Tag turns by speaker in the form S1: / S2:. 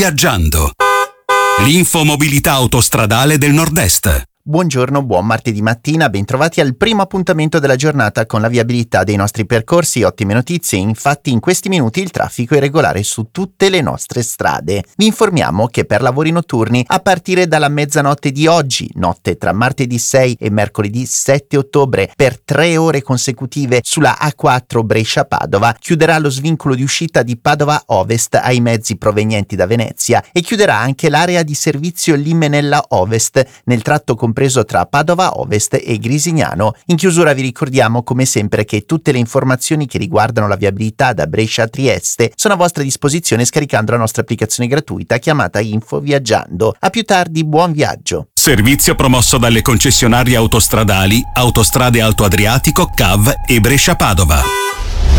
S1: Viaggiando. L'infomobilità autostradale del Nord-Est.
S2: Buongiorno, buon martedì mattina, bentrovati al primo appuntamento della giornata con la viabilità dei nostri percorsi. Ottime notizie, infatti in questi minuti il traffico è regolare su tutte le nostre strade. Vi informiamo che per lavori notturni a partire dalla mezzanotte di oggi, notte tra martedì 6 e mercoledì 7 ottobre, per 3 ore consecutive sulla A4 Brescia-Padova, chiuderà lo svincolo di uscita di Padova Ovest ai mezzi provenienti da Venezia e chiuderà anche l'area di servizio Limenella Ovest nel tratto compreso tra Padova Ovest e Grisignano. In chiusura vi ricordiamo come sempre che tutte le informazioni che riguardano la viabilità da Brescia a Trieste sono a vostra disposizione scaricando la nostra applicazione gratuita chiamata Info Viaggiando. A più tardi, buon viaggio!
S1: Servizio promosso dalle concessionarie autostradali Autostrade Alto Adriatico, CAV e Brescia Padova.